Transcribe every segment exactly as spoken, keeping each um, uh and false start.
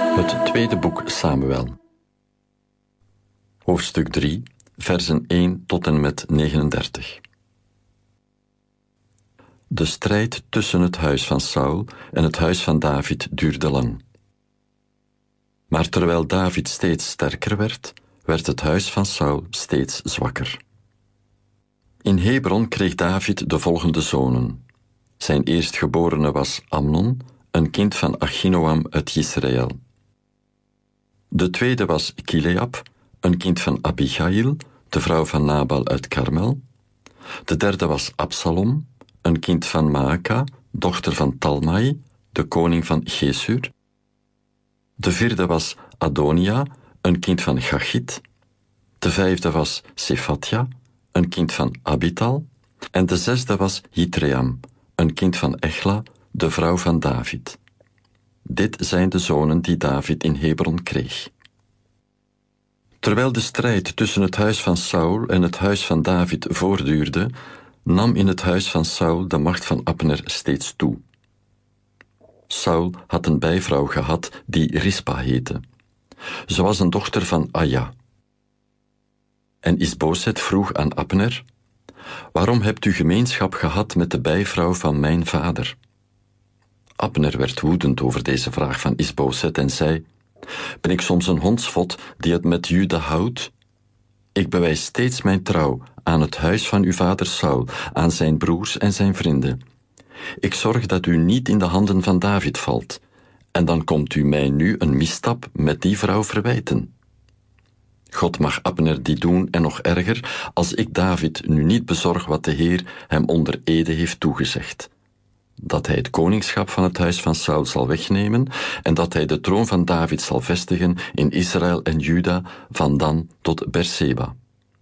Het tweede boek Samuel. Hoofdstuk drie, versen één tot en met negenendertig. De strijd tussen het huis van Saul en het huis van David duurde lang. Maar terwijl David steeds sterker werd, werd het huis van Saul steeds zwakker. In Hebron kreeg David de volgende zonen. Zijn eerstgeborene was Amnon, een kind van Achinoam uit Israël. De tweede was Kileab, een kind van Abigail, de vrouw van Nabal uit Karmel. De derde was Absalom, een kind van Maaka, dochter van Talmai, de koning van Gesur. De vierde was Adonia, een kind van Gachit. De vijfde was Sephatja, een kind van Abital. En de zesde was Jitream, een kind van Echla, de vrouw van David. Dit zijn de zonen die David in Hebron kreeg. Terwijl de strijd tussen het huis van Saul en het huis van David voortduurde, nam in het huis van Saul de macht van Abner steeds toe. Saul had een bijvrouw gehad die Rispa heette. Ze was een dochter van Aja. En Isboset vroeg aan Abner: waarom hebt u gemeenschap gehad met de bijvrouw van mijn vader? Abner werd woedend over deze vraag van Isboset en zei: ben ik soms een hondsvot die het met Juda houdt? Ik bewijs steeds mijn trouw aan het huis van uw vader Saul, aan zijn broers en zijn vrienden. Ik zorg dat u niet in de handen van David valt, en dan komt u mij nu een misstap met die vrouw verwijten. God mag Abner die doen en nog erger, als ik David nu niet bezorg wat de Heer hem onder ede heeft toegezegd. Dat hij het koningschap van het huis van Saul zal wegnemen en dat hij de troon van David zal vestigen in Israël en Juda van Dan tot Berseba.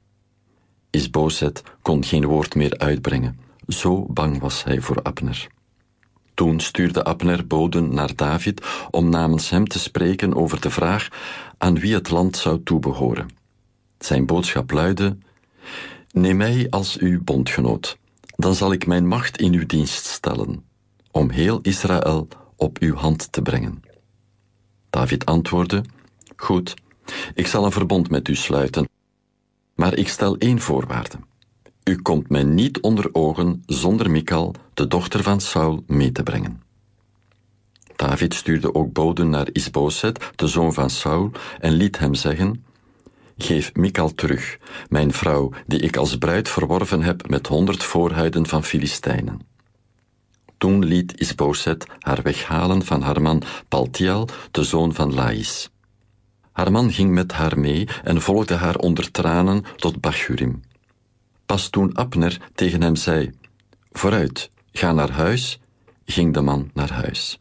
Isboset kon geen woord meer uitbrengen, zo bang was hij voor Abner. Toen stuurde Abner boden naar David om namens hem te spreken over de vraag aan wie het land zou toebehoren. Zijn boodschap luidde: neem mij als uw bondgenoot, dan zal ik mijn macht in uw dienst stellen, om heel Israël op uw hand te brengen. David antwoordde: goed, ik zal een verbond met u sluiten, maar ik stel één voorwaarde. U komt mij niet onder ogen zonder Michal, de dochter van Saul, mee te brengen. David stuurde ook boden naar Isboset, de zoon van Saul, en liet hem zeggen: geef Michal terug, mijn vrouw, die ik als bruid verworven heb met honderd voorhuiden van Filistijnen. Toen liet Isboset haar weghalen van haar man Paltiel, de zoon van Lais. Haar man ging met haar mee en volgde haar onder tranen tot Bachurim. Pas toen Abner tegen hem zei: vooruit, ga naar huis, ging de man naar huis.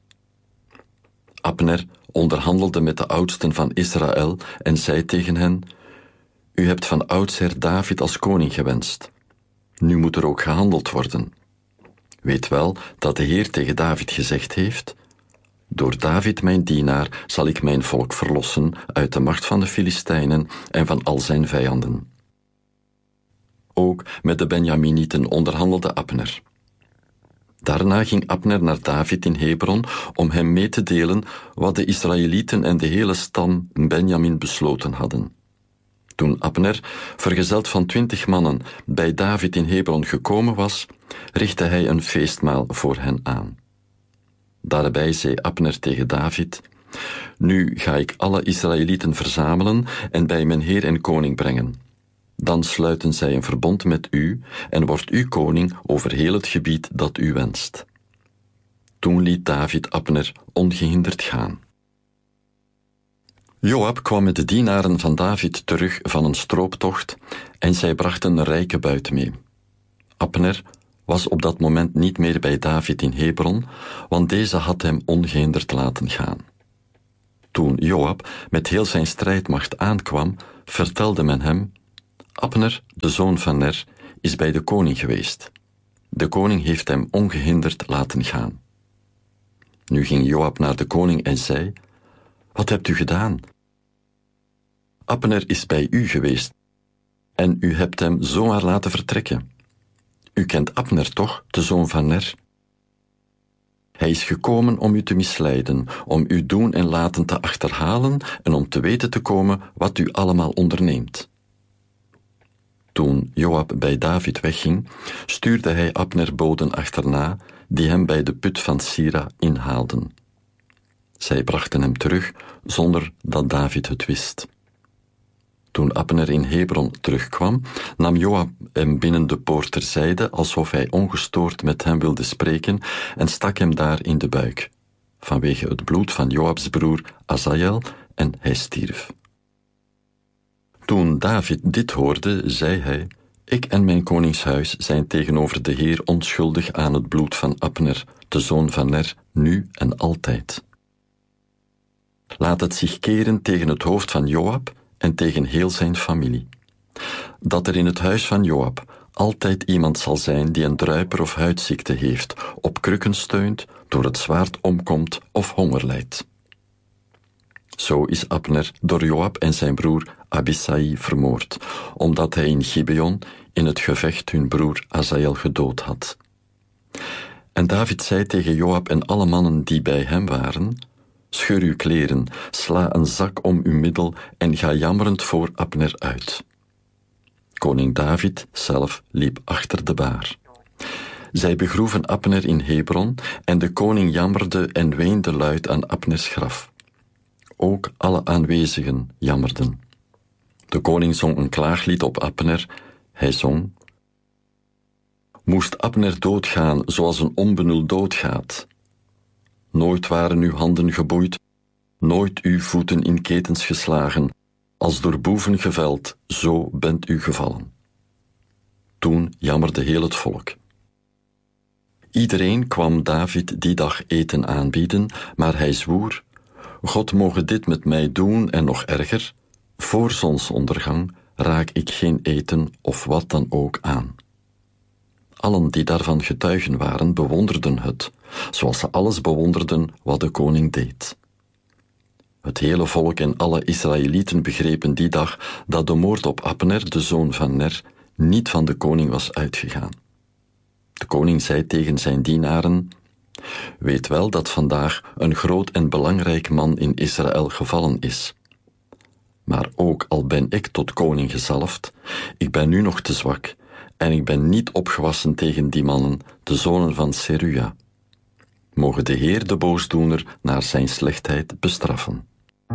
Abner onderhandelde met de oudsten van Israël en zei tegen hen: u hebt van oudsher David als koning gewenst. Nu moet er ook gehandeld worden. Weet wel dat de Heer tegen David gezegd heeft: door David mijn dienaar zal ik mijn volk verlossen uit de macht van de Filistijnen en van al zijn vijanden. Ook met de Benjaminieten onderhandelde Abner. Daarna ging Abner naar David in Hebron om hem mee te delen wat de Israëlieten en de hele stam Benjamin besloten hadden. Toen Abner, vergezeld van twintig mannen, bij David in Hebron gekomen was, richtte hij een feestmaal voor hen aan. Daarbij zei Abner tegen David: nu ga ik alle Israëlieten verzamelen en bij mijn Heer en koning brengen. Dan sluiten zij een verbond met u en wordt u koning over heel het gebied dat u wenst. Toen liet David Abner ongehinderd gaan. Joab kwam met de dienaren van David terug van een strooptocht en zij brachten een rijke buit mee. Abner was op dat moment niet meer bij David in Hebron, want deze had hem ongehinderd laten gaan. Toen Joab met heel zijn strijdmacht aankwam, vertelde men hem: Abner, de zoon van Ner, is bij de koning geweest. De koning heeft hem ongehinderd laten gaan. Nu ging Joab naar de koning en zei: wat hebt u gedaan? Abner is bij u geweest en u hebt hem zomaar laten vertrekken. U kent Abner toch, de zoon van Ner? Hij is gekomen om u te misleiden, om uw doen en laten te achterhalen en om te weten te komen wat u allemaal onderneemt. Toen Joab bij David wegging, stuurde hij Abner boden achterna, die hem bij de put van Sira inhaalden. Zij brachten hem terug, zonder dat David het wist. Toen Abner in Hebron terugkwam, nam Joab hem binnen de poort terzijde, alsof hij ongestoord met hem wilde spreken, en stak hem daar in de buik, vanwege het bloed van Joabs broer Azael, en hij stierf. Toen David dit hoorde, zei hij: Ik en mijn koningshuis zijn tegenover de Heer onschuldig aan het bloed van Abner, de zoon van Ner, nu en altijd. Laat het zich keren tegen het hoofd van Joab en tegen heel zijn familie. Dat er in het huis van Joab altijd iemand zal zijn die een druiper of huidziekte heeft, op krukken steunt, door het zwaard omkomt of honger lijdt. Zo is Abner door Joab en zijn broer Abisai vermoord, omdat hij in Gibeon in het gevecht hun broer Azael gedood had. En David zei tegen Joab en alle mannen die bij hem waren: Scheur uw kleren, sla een zak om uw middel en ga jammerend voor Abner uit. Koning David zelf liep achter de baar. Zij begroeven Abner in Hebron en de koning jammerde en weende luid aan Abners graf. Ook alle aanwezigen jammerden. De koning zong een klaaglied op Abner. Hij zong: Moest Abner doodgaan zoals een onbenul doodgaat? Nooit waren uw handen geboeid, nooit uw voeten in ketens geslagen, als door boeven geveld, zo bent u gevallen. Toen jammerde heel het volk. Iedereen kwam David die dag eten aanbieden, maar hij zwoer: God moge dit met mij doen en nog erger, voor zonsondergang raak ik geen eten of wat dan ook aan. Allen die daarvan getuigen waren, bewonderden het, zoals ze alles bewonderden wat de koning deed. Het hele volk en alle Israëlieten begrepen die dag dat de moord op Abner, de zoon van Ner, niet van de koning was uitgegaan. De koning zei tegen zijn dienaren: Weet wel dat vandaag een groot en belangrijk man in Israël gevallen is. Maar ook al ben ik tot koning gezalfd, ik ben nu nog te zwak en ik ben niet opgewassen tegen die mannen, de zonen van Serua. Moge de Heer de boosdoener naar zijn slechtheid bestraffen.